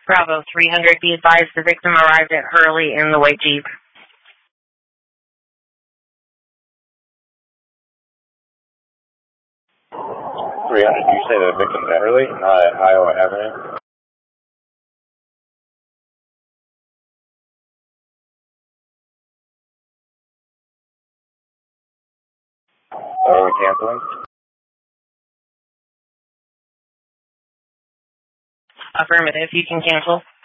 Bravo 300, be advised the victim arrived at Hurley in the white Jeep. 300, you say the victim's at Hurley, not at Iowa Avenue? Are we canceling? Affirmative, you can cancel.